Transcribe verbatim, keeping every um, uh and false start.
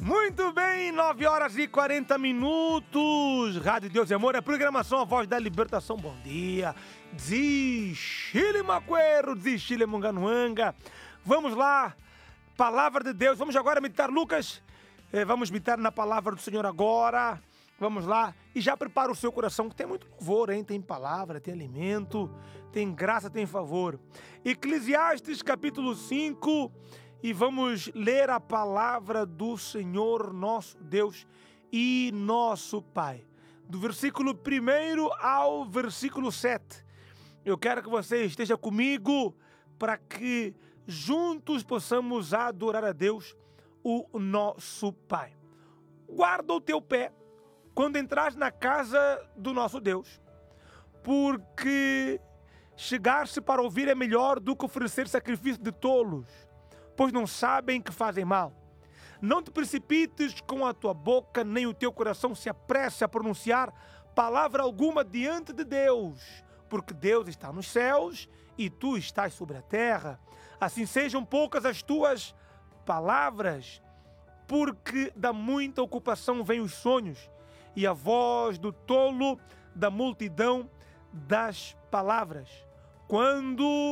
Muito bem, nove horas e quarenta minutos. Rádio Deus e Amor, a programação A Voz da Libertação. Bom dia. Chile Maquero, Chile Munganuanga. Vamos lá, palavra de Deus. Vamos agora meditar, Lucas. Eh, vamos meditar na palavra do Senhor agora. Vamos lá. E já prepara o seu coração, que tem muito louvor, hein? Tem palavra, tem alimento, tem graça, tem favor. Eclesiastes capítulo cinco. E vamos ler a palavra do Senhor nosso Deus e nosso Pai. Do versículo primeiro ao versículo sete. Eu quero que você esteja comigo para que juntos possamos adorar a Deus, o nosso Pai. Guarda o teu pé quando entras na casa do nosso Deus, porque chegar-se para ouvir é melhor do que oferecer sacrifício de tolos, pois não sabem que fazem mal. Não te precipites com a tua boca, nem o teu coração se apresse a pronunciar palavra alguma diante de Deus, porque Deus está nos céus e tu estás sobre a terra. Assim sejam poucas as tuas palavras, porque da muita ocupação vêm os sonhos, e a voz do tolo da multidão das palavras. Quando